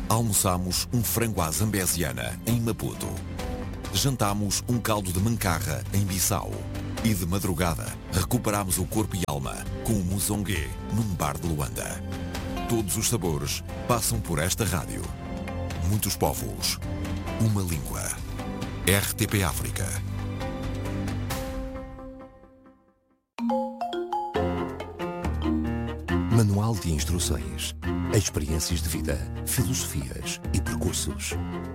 Almoçamos um frango à zambesiana em Maputo. Jantámos um caldo de mancarra em Bissau. E de madrugada, recuperámos o corpo e alma com o muzongue num bar de Luanda. Todos os sabores passam por esta rádio. Muitos povos, uma língua. RTP África. Manual de instruções. Experiências de vida, filosofias e percursos.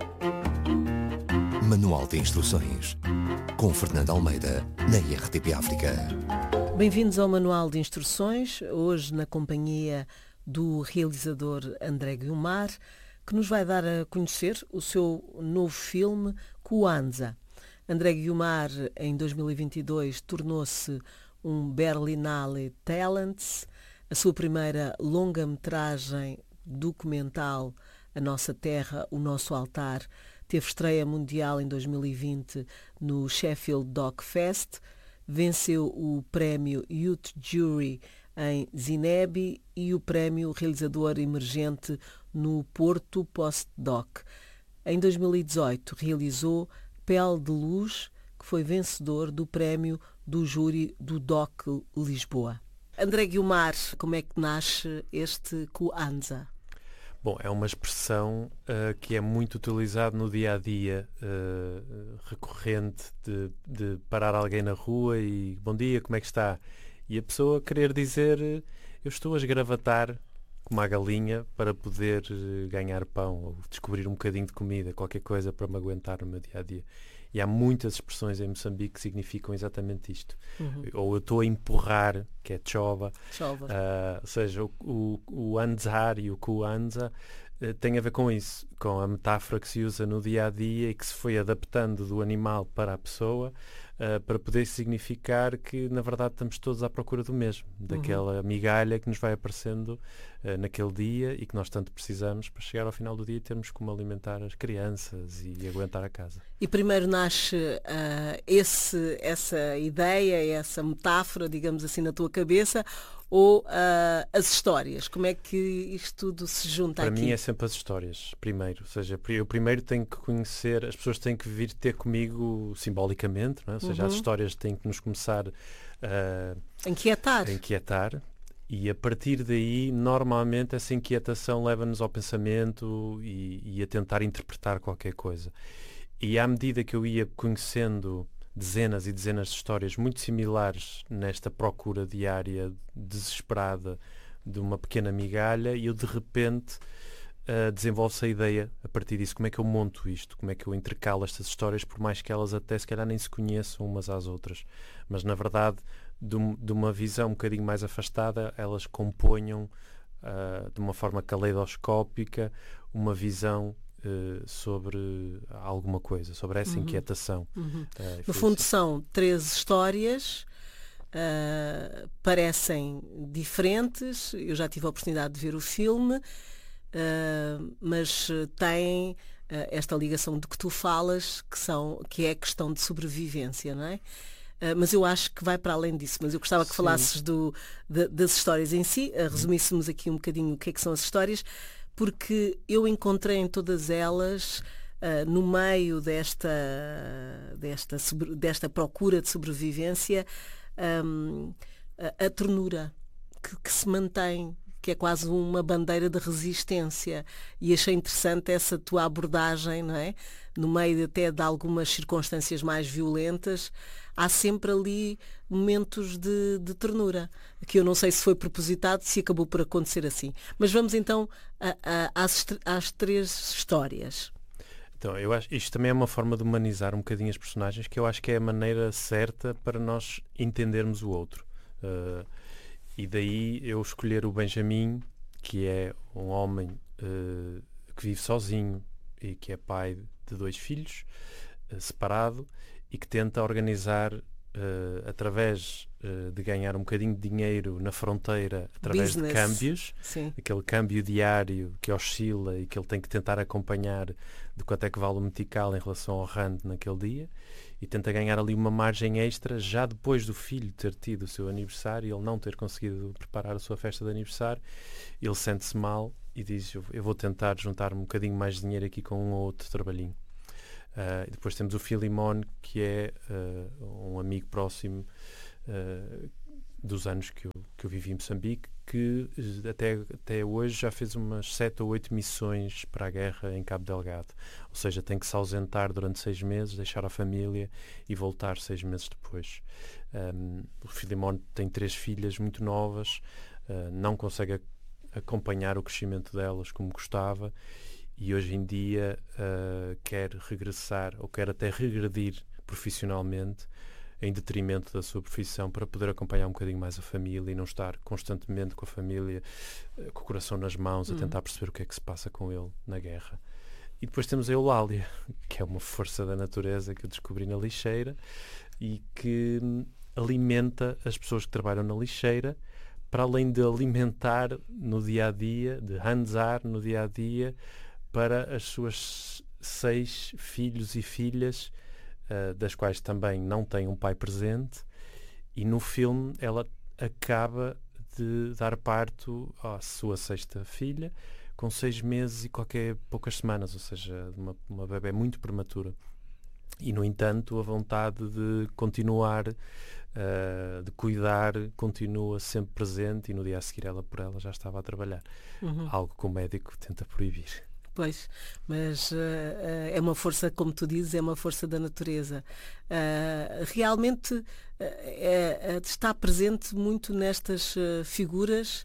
Manual de instruções. Com Fernando Almeida, na RTP África. Bem-vindos ao Manual de Instruções, hoje na companhia do realizador André Guiomar, que nos vai dar a conhecer o seu novo filme, Kwanza. André Guiomar, em 2022, tornou-se um Berlinale Talents, a sua primeira longa-metragem documental, A Nossa Terra, o Nosso Altar, teve estreia mundial em 2020 no Sheffield Doc Fest, venceu o prémio Youth Jury em Zinebi e o prémio Realizador Emergente no Porto Postdoc. Em 2018 realizou Pele de Luz, que foi vencedor do prémio do júri do Doc Lisboa. André Guiomar, como é que nasce este Kwanza? Bom, é uma expressão que é muito utilizada no dia-a-dia, recorrente de parar alguém na rua e bom dia, como é que está? E a pessoa querer dizer eu estou a esgravatar como a galinha para poder ganhar pão ou descobrir um bocadinho de comida, qualquer coisa para me aguentar no meu dia-a-dia. E há muitas expressões em Moçambique que significam exatamente isto. Ou eu estou a empurrar, que é chova. Ou seja, o anzar e o kuanza tem a ver com isso, com a metáfora que se usa no dia-a-dia e que se foi adaptando do animal para a pessoa para poder significar que, na verdade, estamos todos à procura do mesmo, daquela migalha que nos vai aparecendo naquele dia e que nós tanto precisamos para chegar ao final do dia e termos como alimentar as crianças e aguentar a casa. E primeiro nasce essa ideia, essa metáfora, digamos assim, na tua cabeça, ou as histórias? Como é que isto tudo se junta aqui? Para mim é sempre as histórias, primeiro. Ou seja, eu primeiro tenho que conhecer, as pessoas têm que vir ter comigo simbolicamente, não é? Ou seja, as histórias têm que nos começar a inquietar. E a partir daí, normalmente, essa inquietação leva-nos ao pensamento e a tentar interpretar qualquer coisa. E à medida que eu ia conhecendo dezenas e dezenas de histórias muito similares nesta procura diária desesperada de uma pequena migalha, e eu de repente desenvolve-se a ideia a partir disso, como é que eu monto isto, como é que eu intercalo estas histórias, por mais que elas até se calhar nem se conheçam umas às outras, mas na verdade de uma visão um bocadinho mais afastada elas componham de uma forma caleidoscópica uma visão sobre alguma coisa, sobre essa inquietação. No fundo são 13 histórias, parecem diferentes, eu já tive a oportunidade de ver o filme, mas têm esta ligação de que tu falas, que é a questão de sobrevivência, não é? Mas eu acho que vai para além disso, mas eu gostava que falasses das histórias em si, resumíssemos aqui um bocadinho o que é que são as histórias, porque eu encontrei em todas elas, no meio desta procura de sobrevivência, a ternura que se mantém, que é quase uma bandeira de resistência. E achei interessante essa tua abordagem, não é? No meio até de algumas circunstâncias mais violentas, há sempre ali momentos de ternura, que eu não sei se foi propositado, se acabou por acontecer assim. Mas vamos então às 3 histórias. Então, eu acho isto também é uma forma de humanizar um bocadinho as personagens, que eu acho que é a maneira certa para nós entendermos o outro. E daí eu escolher o Benjamin, que é um homem que vive sozinho e que é pai de 2 filhos, separado, e que tenta organizar, através de ganhar um bocadinho de dinheiro na fronteira, através de câmbios, aquele câmbio diário que oscila e que ele tem que tentar acompanhar de quanto é que vale o metical em relação ao rand naquele dia, e tenta ganhar ali uma margem extra já depois do filho ter tido o seu aniversário e ele não ter conseguido preparar a sua festa de aniversário. Ele sente-se mal e diz, eu vou tentar juntar um bocadinho mais de dinheiro aqui com um ou outro trabalhinho. E depois temos o Filimon, que é um amigo próximo dos anos que eu vivi em Moçambique, que até hoje já fez umas 7 ou 8 missões para a guerra em Cabo Delgado. Ou seja, tem que se ausentar durante 6 meses, deixar a família e voltar 6 meses depois. O Filimon tem 3 filhas muito novas, não consegue acompanhar o crescimento delas como gostava, e hoje em dia quer regressar ou quer até regredir profissionalmente em detrimento da sua profissão, para poder acompanhar um bocadinho mais a família e não estar constantemente com a família, com o coração nas mãos, a tentar perceber o que é que se passa com ele na guerra. E depois temos a Eulália, que é uma força da natureza que eu descobri na lixeira e que alimenta as pessoas que trabalham na lixeira, para além de alimentar no dia-a-dia, de handzar no dia-a-dia, para as suas 6 filhos e filhas, das quais também não tem um pai presente, e no filme ela acaba de dar parto à sua 6ª filha, com 6 meses e poucas semanas, ou seja, uma bebé muito prematura. E, no entanto, a vontade de continuar, de cuidar, continua sempre presente, e no dia a seguir ela já estava a trabalhar. Algo que o médico tenta proibir. Pois, mas é uma força, como tu dizes, é uma força da natureza. Realmente está presente muito nestas figuras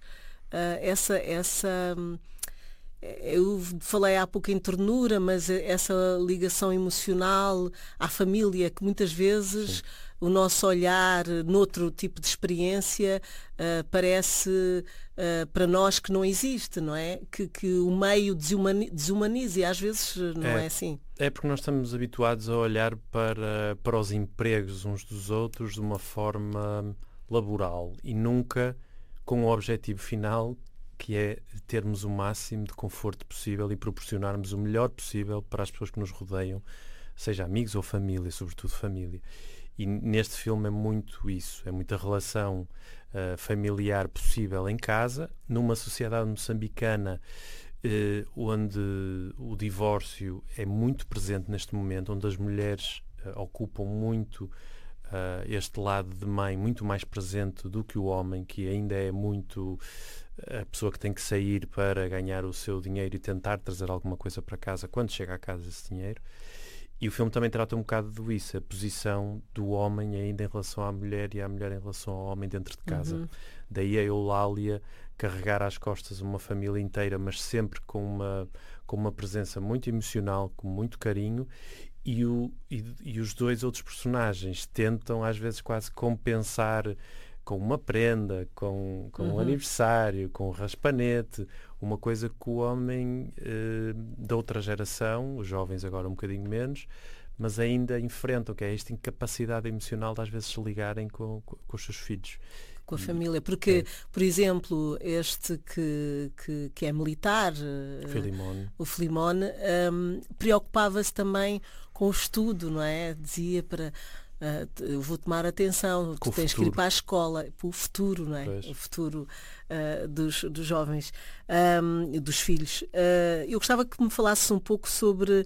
eu falei há pouco em ternura, mas essa ligação emocional à família, que muitas vezes o nosso olhar noutro tipo de experiência parece para nós que não existe, não é? Que o meio desumaniza, e às vezes não é assim. É porque nós estamos habituados a olhar para os empregos uns dos outros de uma forma laboral e nunca com o objetivo final, que é termos o máximo de conforto possível e proporcionarmos o melhor possível para as pessoas que nos rodeiam, seja amigos ou família, sobretudo família. E neste filme é muito isso, é muita relação familiar possível em casa, numa sociedade moçambicana onde o divórcio é muito presente neste momento, onde as mulheres ocupam muito este lado de mãe, muito mais presente do que o homem, que ainda é muito a pessoa que tem que sair para ganhar o seu dinheiro e tentar trazer alguma coisa para casa quando chega a casa esse dinheiro. E o filme também trata um bocado disso, a posição do homem ainda em relação à mulher e a mulher em relação ao homem dentro de casa. Daí a Eulália carregar às costas uma família inteira, mas sempre com uma presença muito emocional, com muito carinho, e os 2 outros personagens tentam às vezes quase compensar com uma prenda, com um aniversário, com um raspanete, uma coisa que o homem da outra geração, os jovens agora um bocadinho menos, mas ainda enfrentam, que é esta incapacidade emocional de às vezes se ligarem com os seus filhos. Com a família, porque, por exemplo, este que é militar, o Filimon, preocupava-se também com o estudo, não é? Dizia para... eu vou tomar atenção, tu tens que ir para a escola, para o futuro, não é? Pois. O futuro dos jovens, dos filhos. Eu gostava que me falasses um pouco sobre,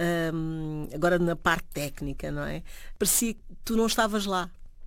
agora na parte técnica, não é? Parecia que tu não estavas lá.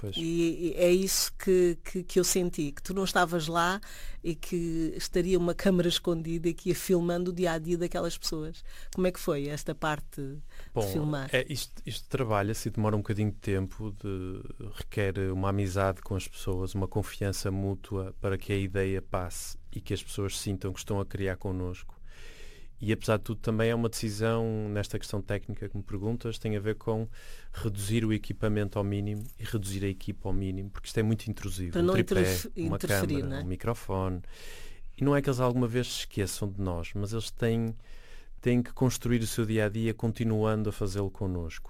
E é isso que eu senti, que tu não estavas lá e que estaria uma câmara escondida que ia filmando o dia-a-dia daquelas pessoas. Como é que foi esta parte de filmar? Isto trabalha-se e demora um bocadinho de tempo, requer uma amizade com as pessoas, uma confiança mútua para que a ideia passe e que as pessoas sintam que estão a criar connosco. E apesar de tudo também é uma decisão, nesta questão técnica que me perguntas, tem a ver com reduzir o equipamento ao mínimo e reduzir a equipa ao mínimo, porque isto é muito intrusivo. Para não tripé, uma câmara, não é? Um microfone. E não é que eles alguma vez se esqueçam de nós, mas eles têm que construir o seu dia-a-dia continuando a fazê-lo connosco.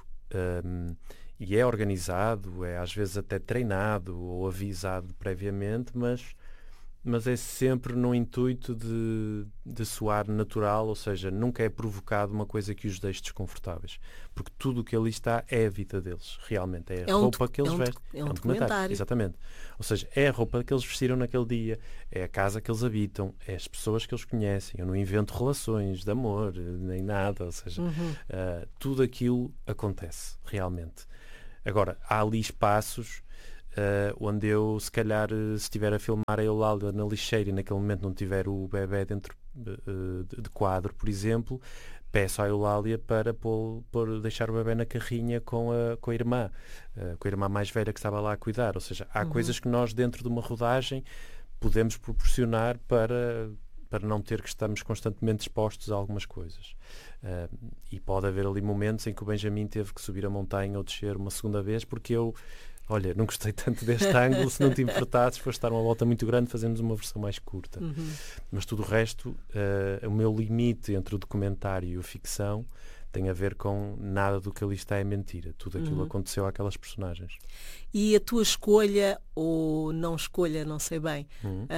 E é organizado, é às vezes até treinado ou avisado previamente, mas mas é sempre no intuito de soar natural, ou seja, nunca é provocado uma coisa que os deixe desconfortáveis. Porque tudo o que ali está é a vida deles, realmente. É a roupa que eles vestem. É um documentário. Exatamente. Ou seja, é a roupa que eles vestiram naquele dia, é a casa que eles habitam, é as pessoas que eles conhecem. Eu não invento relações de amor, nem nada. Ou seja, tudo aquilo acontece, realmente. Agora, há ali espaços onde eu, se calhar, se estiver a filmar a Eulália na lixeira e naquele momento não tiver o bebé dentro de quadro, por exemplo, peço à Eulália para deixar o bebé na carrinha com a irmã mais velha que estava lá a cuidar. Ou seja, há coisas que nós, dentro de uma rodagem, podemos proporcionar para não ter que estarmos constantemente expostos a algumas coisas. E pode haver ali momentos em que o Benjamin teve que subir a montanha ou descer uma segunda vez, porque eu, olha, não gostei tanto deste ângulo, se não te importasses, foste dar uma volta muito grande, fazemos uma versão mais curta. Mas tudo o resto, o meu limite entre o documentário e a ficção tem a ver com nada do que ali está é mentira. Tudo aquilo aconteceu àquelas personagens. E a tua escolha, ou não escolha, não sei bem,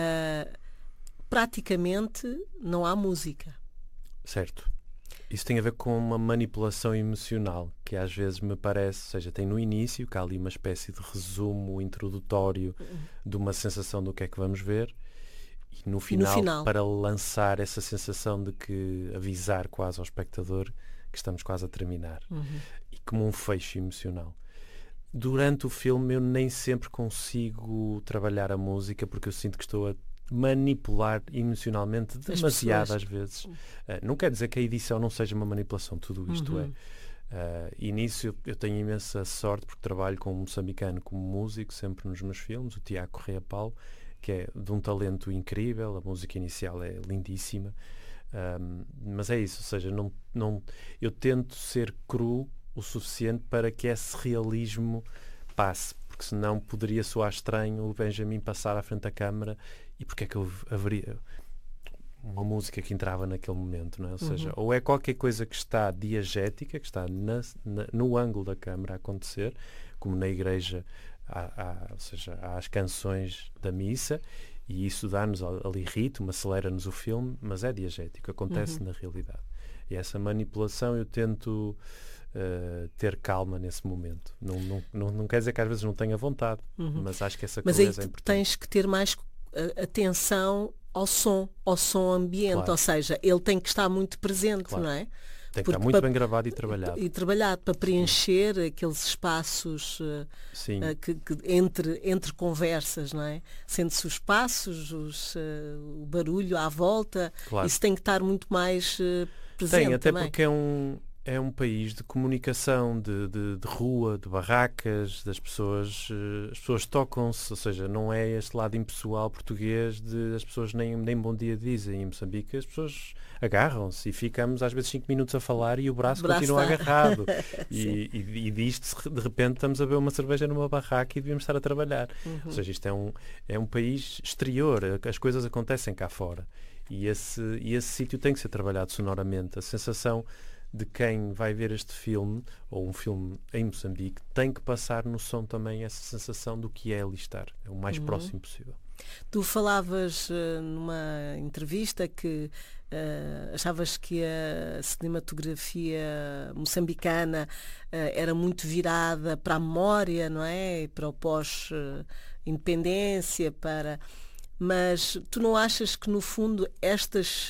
praticamente não há música. Certo. Isso tem a ver com uma manipulação emocional, que às vezes me parece, ou seja, tem no início, que há ali uma espécie de resumo introdutório de uma sensação do que é que vamos ver, e no final, para lançar essa sensação de que avisar quase ao espectador que estamos quase a terminar. E como um fecho emocional. Durante o filme eu nem sempre consigo trabalhar a música, porque eu sinto que estou a manipular emocionalmente demasiado às vezes. Não quer dizer que a edição não seja uma manipulação, tudo isto é. E nisso eu tenho imensa sorte, porque trabalho com um moçambicano como músico sempre nos meus filmes, o Tiago Correia Paulo, que é de um talento incrível, a música inicial é lindíssima, mas é isso, ou seja, eu tento ser cru o suficiente para que esse realismo passe, porque senão poderia soar estranho o Benjamin passar à frente da câmara. E porque é que haveria uma música que entrava naquele momento, não é? Ou seja, ou é qualquer coisa que está diegética, que está no ângulo da câmara a acontecer, como na igreja, ou seja, há as canções da missa, e isso dá-nos ali ritmo, acelera-nos o filme, mas é diegético, acontece na realidade. E essa manipulação eu tento ter calma nesse momento. Não quer dizer que às vezes não tenha vontade, mas acho que essa coisa é importante. Mas aí tens que ter mais atenção ao som ambiente, claro. ou seja, ele tem que estar muito presente, claro. Não é? Tem que estar muito bem gravado e trabalhado. E trabalhado para preencher aqueles espaços que entre conversas, não é? Sendo-se os passos, o barulho à volta, claro. Isso tem que estar muito mais presente. Tem, até também. Porque é um país de comunicação, de rua, de barracas, das pessoas, as pessoas tocam-se, ou seja, não é este lado impessoal português de as pessoas nem bom dia dizem. Em Moçambique as pessoas agarram-se e ficamos às vezes 5 minutos a falar e o braço continua agarrado. e disto, de repente, estamos a beber uma cerveja numa barraca e devíamos estar a trabalhar. Ou seja, isto é um país exterior, as coisas acontecem cá fora. E esse sítio tem que ser trabalhado sonoramente. A sensação de quem vai ver este filme, ou um filme em Moçambique, tem que passar no som também essa sensação do que é ali estar. É o mais próximo possível. Tu falavas numa entrevista que achavas que a cinematografia moçambicana era muito virada para a memória, não é? E para o pós-independência, mas tu não achas que no fundo estas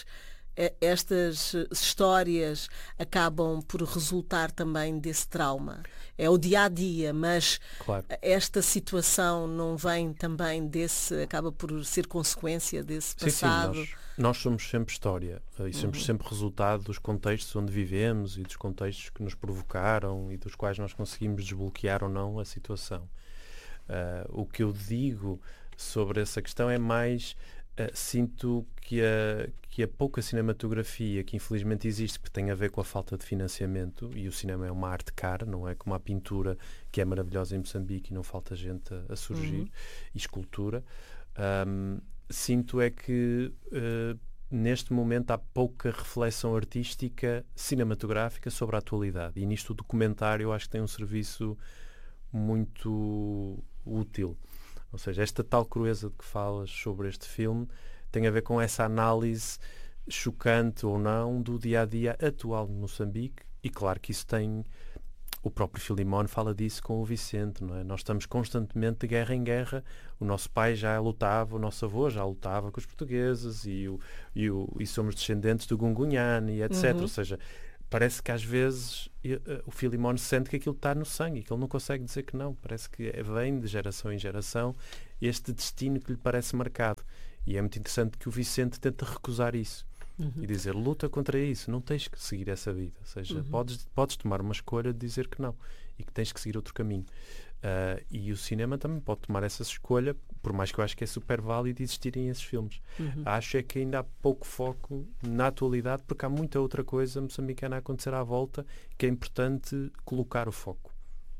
histórias acabam por resultar também desse trauma? É o dia-a-dia, mas claro. Esta situação não vem também acaba por ser consequência desse passado? Sim, nós somos sempre história e somos sempre resultado dos contextos onde vivemos e dos contextos que nos provocaram e dos quais nós conseguimos desbloquear ou não a situação. O que eu digo sobre essa questão é mais... sinto que a pouca cinematografia que infelizmente existe, que tem a ver com a falta de financiamento, e o cinema é uma arte cara, não é como a pintura, que é maravilhosa em Moçambique e não falta gente a surgir, e escultura. Sinto é que neste momento há pouca reflexão artística cinematográfica sobre a atualidade, e nisto o documentário eu acho que tem um serviço muito útil. Ou seja, esta tal crueza de que falas sobre este filme tem a ver com essa análise chocante ou não do dia-a-dia atual de Moçambique, e claro que isso tem... O próprio Filimón fala disso com o Vicente, não é? Nós estamos constantemente de guerra em guerra. O nosso pai já lutava, o nosso avô já lutava com os portugueses e somos descendentes do Gungunhane e etc. Ou seja, parece que às vezes o Filimón sente que aquilo está no sangue, que ele não consegue dizer que não. Parece que vem de geração em geração este destino que lhe parece marcado. E é muito interessante que o Vicente tenta recusar isso. E dizer, luta contra isso, não tens que seguir essa vida. Ou seja, podes tomar uma escolha de dizer que não e que tens que seguir outro caminho. E o cinema também pode tomar essa escolha, por mais que eu acho que é super válido existirem esses filmes. Acho é que ainda há pouco foco na atualidade, porque há muita outra coisa moçambicana a acontecer à volta que é importante colocar o foco.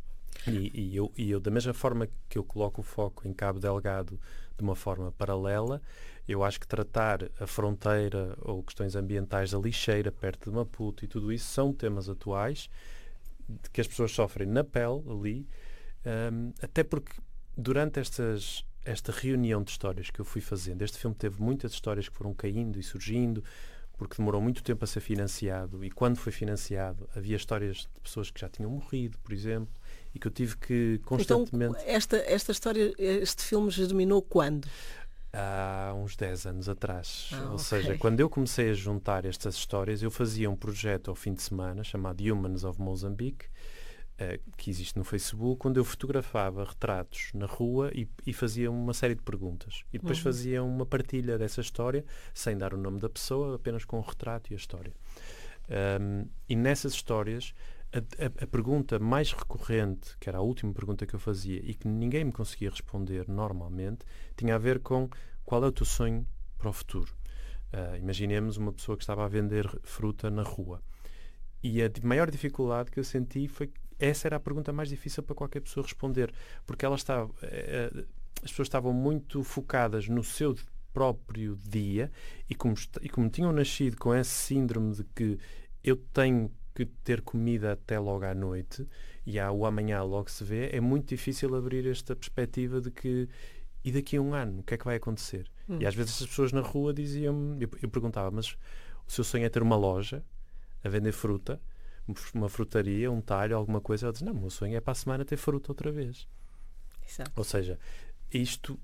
E eu, da mesma forma que eu coloco o foco em Cabo Delgado de uma forma paralela, eu acho que tratar a fronteira ou questões ambientais da lixeira perto de Maputo e tudo isso são temas atuais que as pessoas sofrem na pele ali, até porque durante esta reunião de histórias que eu fui fazendo, este filme teve muitas histórias que foram caindo e surgindo, porque demorou muito tempo a ser financiado, e quando foi financiado havia histórias de pessoas que já tinham morrido, por exemplo, e que eu tive que constantemente... Então, esta história, este filme germinou quando? Há uns 10 anos atrás. Ou seja, quando eu comecei a juntar estas histórias, eu fazia um projeto ao fim de semana chamado Humans of Mozambique, que existe no Facebook, onde eu fotografava retratos na rua e fazia uma série de perguntas. E depois fazia uma partilha dessa história, sem dar o nome da pessoa, apenas com o retrato e a história. E nessas histórias, a pergunta mais recorrente, que era a última pergunta que eu fazia e que ninguém me conseguia responder normalmente, tinha a ver com qual é o teu sonho para o futuro. Imaginemos uma pessoa que estava a vender fruta na rua. E a maior dificuldade que eu senti foi que essa era a pergunta mais difícil para qualquer pessoa responder, porque as pessoas estavam muito focadas no seu próprio dia e como tinham nascido com esse síndrome de que eu tenho que ter comida até logo à noite e o amanhã logo se vê, é muito difícil abrir esta perspectiva de que e daqui a um ano, o que é que vai acontecer? E às vezes as pessoas na rua diziam-me, eu perguntava, mas o seu sonho é ter uma loja a vender fruta, uma frutaria, um talho, alguma coisa? Ela diz, não, o meu sonho é para a semana ter fruta outra vez. Exato. Ou seja, isto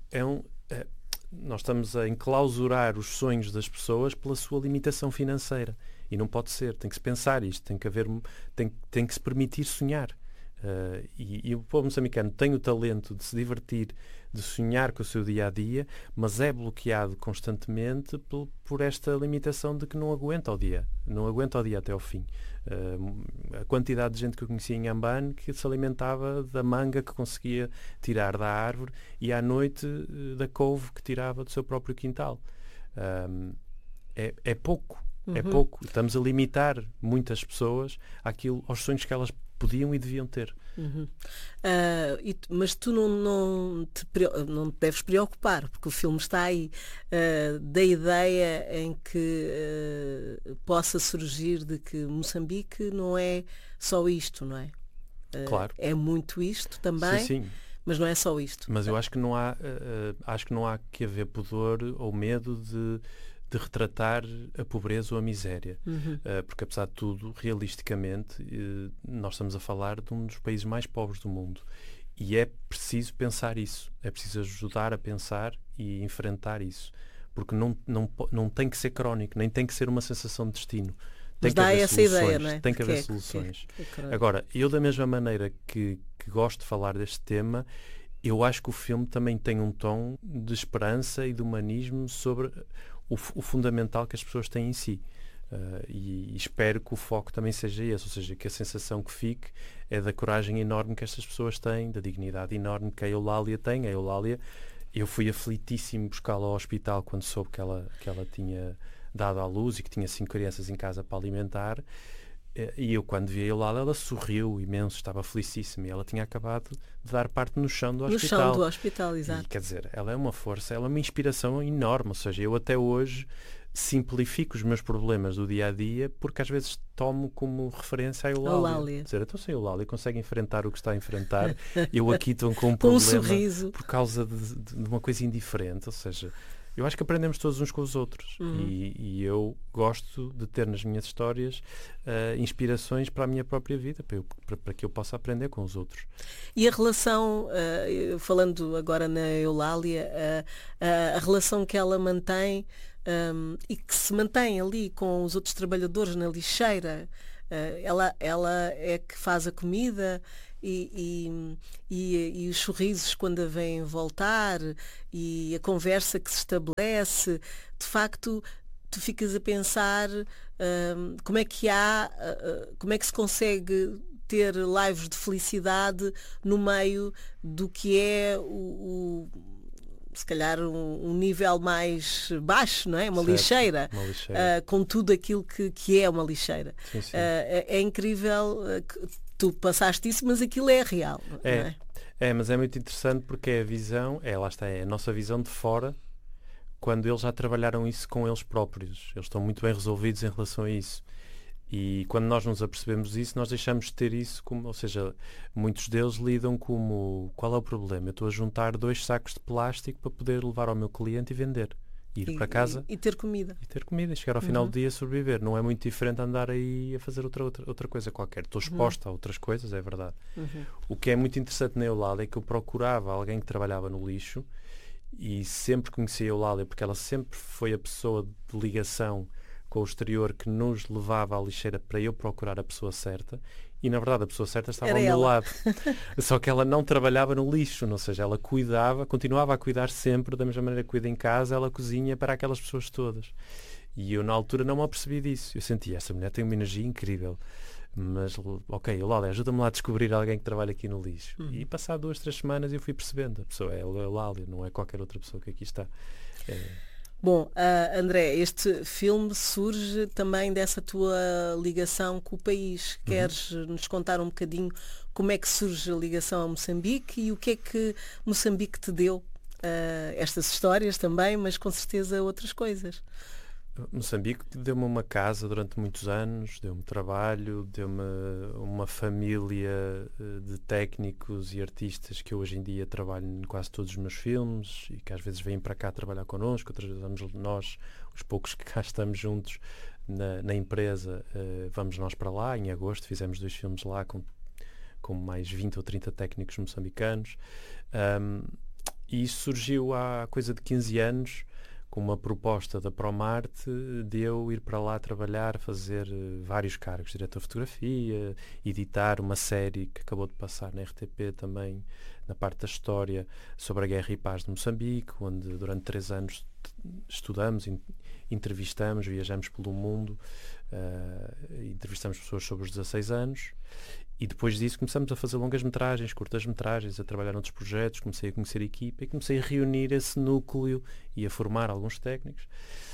nós estamos a enclausurar os sonhos das pessoas pela sua limitação financeira. E não pode ser, tem que se pensar isto, tem que se permitir sonhar. E o povo moçambicano tem o talento de se divertir, de sonhar com o seu dia-a-dia, mas é bloqueado constantemente por esta limitação de que não aguenta o dia até ao fim. A quantidade de gente que eu conhecia em Ambane que se alimentava da manga que conseguia tirar da árvore e à noite da couve que tirava do seu próprio quintal. É pouco. É pouco. Estamos a limitar muitas pessoas aos sonhos que elas podiam e deviam ter. Mas tu não te deves preocupar, porque o filme está aí, da ideia em que possa surgir de que Moçambique não é só isto, não é? Claro. É muito isto também. Sim. Mas não é só isto. Mas eu acho que não há que haver pudor ou medo de retratar a pobreza ou a miséria. Porque, apesar de tudo, realisticamente, nós estamos a falar de um dos países mais pobres do mundo. E é preciso pensar isso. É preciso ajudar a pensar e enfrentar isso. Porque não tem que ser crónico, nem tem que ser uma sensação de destino. Tem que haver essa soluções. Ideia, não é? Tem que haver soluções. Agora, eu da mesma maneira que gosto de falar deste tema, eu acho que o filme também tem um tom de esperança e de humanismo sobre o fundamental que as pessoas têm em si. E espero que o foco também seja esse, ou seja, que a sensação que fique é da coragem enorme que estas pessoas têm, da dignidade enorme que a Eulália tem. A Eulália, eu fui aflitíssimo buscá-la ao hospital quando soube que ela tinha dado à luz e que tinha 5 crianças em casa para alimentar. E eu, quando vi a Eulália, ela sorriu imenso, estava felicíssima, e ela tinha acabado de dar parte no chão do hospital. No chão do hospital, exato. E, quer dizer, ela é uma força, ela é uma inspiração enorme, ou seja, eu até hoje simplifico os meus problemas do dia-a-dia, porque às vezes tomo como referência a Eulália. Dizer, então se a Eulália consegue enfrentar o que está a enfrentar, eu aqui estou com um problema sorriso, por causa de uma coisa indiferente. Ou seja, eu acho que aprendemos todos uns com os outros. E eu gosto de ter nas minhas histórias inspirações para a minha própria vida, para que eu possa aprender com os outros. E a relação, falando agora na Eulália, a relação que ela mantém e que se mantém ali com os outros trabalhadores na lixeira, ela é que faz a comida e os sorrisos quando a veem voltar e a conversa que se estabelece, de facto tu ficas a pensar como é que se consegue ter lives de felicidade no meio do que é se calhar um nível mais baixo, não é? Uma lixeira, com tudo aquilo que é uma lixeira. Sim, sim. É incrível que tu passaste isso, mas aquilo é real. Não é? Mas é muito interessante porque é a visão, lá está, é a nossa visão de fora, quando eles já trabalharam isso com eles próprios. Eles estão muito bem resolvidos em relação a isso. E quando nós nos apercebemos disso, nós deixamos de ter isso como, ou seja, muitos deles lidam como, qual é o problema? Eu estou a juntar 2 sacos de plástico para poder levar ao meu cliente e vender. Ir para casa e ter comida. E chegar ao final do dia a sobreviver. Não é muito diferente andar aí a fazer outra coisa qualquer. Estou exposta a outras coisas, é verdade. O que é muito interessante na Eulália é que eu procurava alguém que trabalhava no lixo e sempre conhecia a Eulália porque ela sempre foi a pessoa de ligação com o exterior que nos levava à lixeira para eu procurar a pessoa certa e na verdade a pessoa certa estava ao meu lado. Só que ela não trabalhava no lixo, ou seja, ela continuava a cuidar sempre da mesma maneira que cuida em casa, ela cozinha para aquelas pessoas todas. E eu na altura não me apercebi disso. Eu sentia, esta mulher tem uma energia incrível, mas ok, Eulália, ajuda-me lá a descobrir alguém que trabalha aqui no lixo. E passado 2, 3 semanas eu fui percebendo, a pessoa é a Eulália, não é qualquer outra pessoa que aqui está. Bom, André, este filme surge também dessa tua ligação com o país. Queres nos contar um bocadinho como é que surge a ligação a Moçambique e o que é que Moçambique te deu? Estas histórias também, mas com certeza outras coisas. Moçambique deu-me uma casa durante muitos anos, deu-me trabalho, deu-me uma família de técnicos e artistas que eu hoje em dia trabalho em quase todos os meus filmes e que às vezes vêm para cá trabalhar connosco, outras vezes vamos nós, os poucos que cá estamos juntos na empresa, vamos nós para lá. Em agosto fizemos 2 filmes lá com mais 20 ou 30 técnicos moçambicanos e isso surgiu há coisa de 15 anos com uma proposta da Promarte de eu ir para lá trabalhar, fazer vários cargos, diretor de fotografia, editar uma série que acabou de passar na RTP também, na parte da história, sobre a guerra e paz de Moçambique, onde durante 3 anos estudamos, entrevistamos, viajamos pelo mundo, entrevistamos pessoas sobre os 16 anos. E depois disso começamos a fazer longas-metragens, curtas-metragens, a trabalhar noutros projetos, comecei a conhecer a equipa e comecei a reunir esse núcleo e a formar alguns técnicos.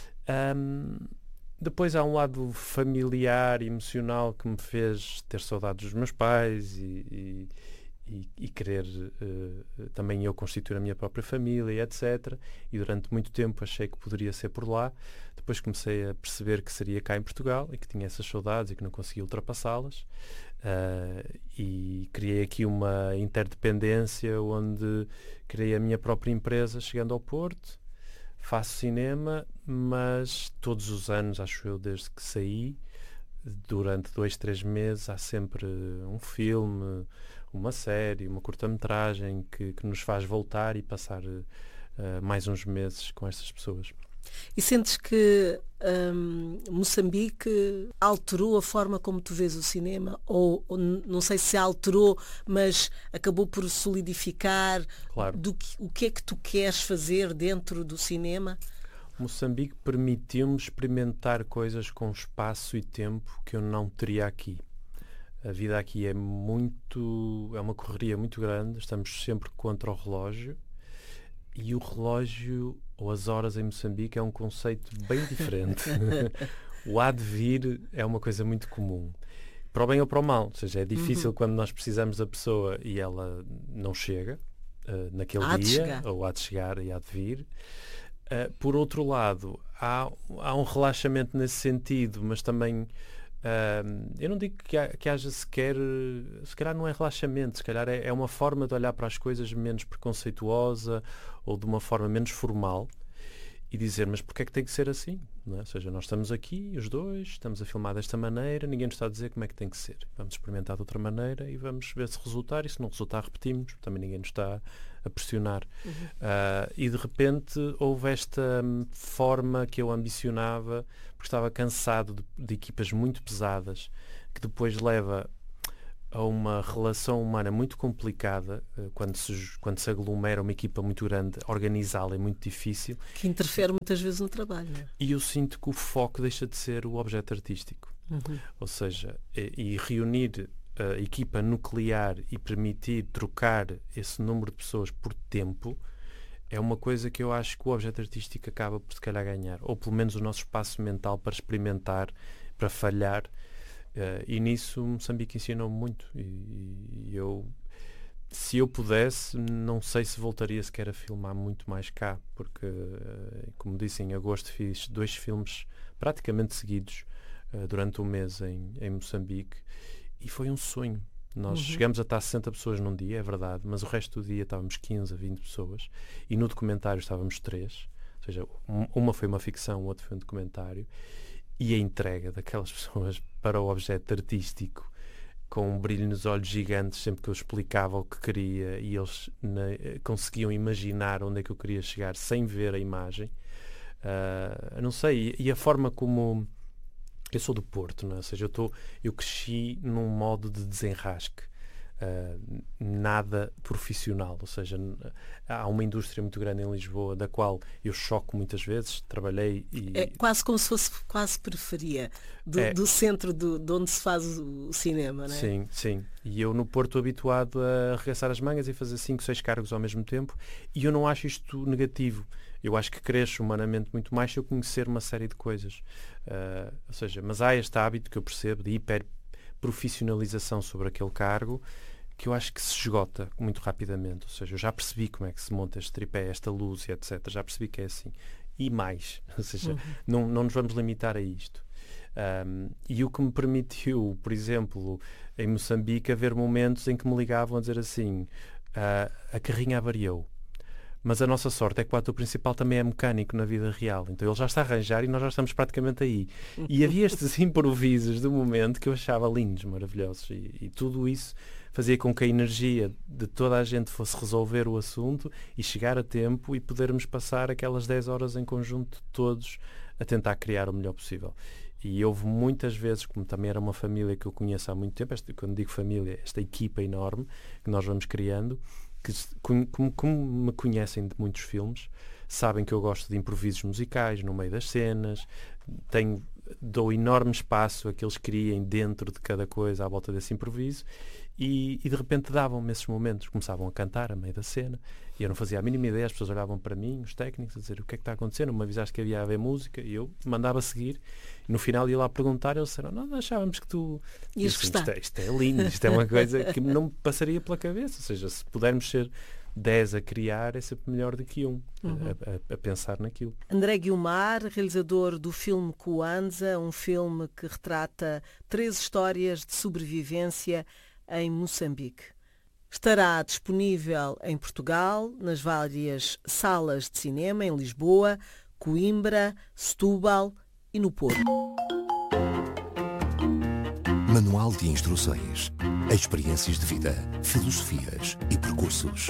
Depois há um lado familiar e emocional que me fez ter saudades dos meus pais e querer também eu constituir a minha própria família e etc. E durante muito tempo achei que poderia ser por lá. Depois comecei a perceber que seria cá em Portugal e que tinha essas saudades e que não conseguia ultrapassá-las. E criei aqui uma interdependência onde criei a minha própria empresa chegando ao Porto. Faço cinema, mas todos os anos, acho eu, desde que saí, durante 2, 3 meses há sempre um filme, uma série, uma curta-metragem que nos faz voltar e passar mais uns meses com estas pessoas. E sentes que Moçambique alterou a forma como tu vês o cinema? Ou não sei se alterou, mas acabou por solidificar o que é que tu queres fazer dentro do cinema? Moçambique permitiu-me experimentar coisas com espaço e tempo que eu não teria aqui. A vida aqui é uma correria muito grande, estamos sempre contra o relógio. E o relógio ou as horas em Moçambique é um conceito bem diferente. O há de vir é uma coisa muito comum. Para o bem ou para o mal. Ou seja, é difícil quando nós precisamos da pessoa e ela não chega naquele dia, ou há de chegar e há de vir. Por outro lado, há um relaxamento nesse sentido, mas também eu não digo que haja se calhar não é relaxamento, se calhar é uma forma de olhar para as coisas menos preconceituosa ou de uma forma menos formal e dizer, mas porque é que tem que ser assim? Não é? Ou seja, nós estamos aqui, os dois, estamos a filmar desta maneira, ninguém nos está a dizer como é que tem que ser. Vamos experimentar de outra maneira e vamos ver se resultar, e se não resultar repetimos, também ninguém nos está a pressionar. E de repente houve esta forma que eu ambicionava, porque estava cansado de equipas muito pesadas, que depois leva a uma relação humana muito complicada, quando se aglomera uma equipa muito grande, organizá-la é muito difícil. Que interfere muitas vezes no trabalho, não é? E eu sinto que o foco deixa de ser o objeto artístico. Ou seja, e reunir a equipa nuclear e permitir trocar esse número de pessoas por tempo é uma coisa que eu acho que o objeto artístico acaba por se calhar ganhar. Ou pelo menos o nosso espaço mental para experimentar, para falhar. E nisso Moçambique ensinou-me muito e eu, se eu pudesse, não sei se voltaria sequer a filmar muito mais cá, porque como disse, em agosto fiz 2 filmes praticamente seguidos durante um mês em Moçambique e foi um sonho. Nós chegamos a estar 60 pessoas num dia, é verdade, mas o resto do dia estávamos 15 a 20 pessoas e no documentário estávamos 3, ou seja, uma foi uma ficção, o outro foi um documentário. E a entrega daquelas pessoas para o objeto artístico, com um brilho nos olhos gigantes sempre que eu explicava o que queria e eles conseguiam imaginar onde é que eu queria chegar sem ver a imagem. Não sei, e a forma como... Eu sou do Porto, não é? Ou seja, eu cresci num modo de desenrasque. Nada profissional, ou seja, há uma indústria muito grande em Lisboa da qual eu choco muitas vezes, trabalhei e... É quase como se fosse quase periferia do centro de onde se faz o cinema, não é? Sim, sim. E eu no Porto habituado a arregaçar as mangas e fazer 5, 6 cargos ao mesmo tempo e eu não acho isto negativo. Eu acho que cresço humanamente muito mais se eu conhecer uma série de coisas. Ou seja, mas há este hábito que eu percebo de hiperprofissionalização sobre aquele cargo que eu acho que se esgota muito rapidamente. Ou seja, eu já percebi como é que se monta este tripé, esta luz e etc. Já percebi que é assim. E mais. Ou seja, não nos vamos limitar a isto. E o que me permitiu, por exemplo, em Moçambique, haver momentos em que me ligavam a dizer assim, a carrinha avariou. Mas a nossa sorte é que o ator principal também é mecânico na vida real. Então ele já está a arranjar e nós já estamos praticamente aí. E havia estes improvisos do momento que eu achava lindos, maravilhosos. E tudo isso fazia com que a energia de toda a gente fosse resolver o assunto e chegar a tempo e podermos passar aquelas 10 horas em conjunto todos a tentar criar o melhor possível. E houve muitas vezes, como também era uma família que eu conheço há muito tempo, quando digo família, esta equipa enorme que nós vamos criando, que como me conhecem de muitos filmes, sabem que eu gosto de improvisos musicais no meio das cenas, dou enorme espaço a que eles criem dentro de cada coisa à volta desse improviso e de repente davam-me esses momentos, começavam a cantar a meio da cena e eu não fazia a mínima ideia, as pessoas olhavam para mim, os técnicos, a dizer o que é que está acontecendo, me avisaste que havia a haver música e eu mandava seguir e no final ia lá perguntar e eles disseram, não, achávamos que tu... Isto é lindo, isto é uma coisa que não me passaria pela cabeça, ou seja, se pudermos ser 10 a criar é sempre melhor do que um a pensar naquilo. André Guiomar, realizador do filme Kwanza, um filme que retrata 3 histórias de sobrevivência em Moçambique. Estará disponível em Portugal, nas várias salas de cinema em Lisboa, Coimbra, Setúbal e no Porto. Manual de instruções, experiências de vida, filosofias e percursos.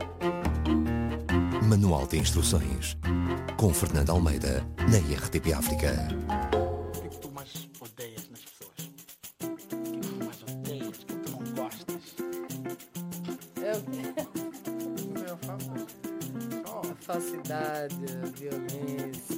Manual de instruções, com Fernando Almeida, na RTP África. O que é que tu mais odeias nas pessoas? O que é que tu mais odeias? O que é que tu não gostas? A falsidade, a violência.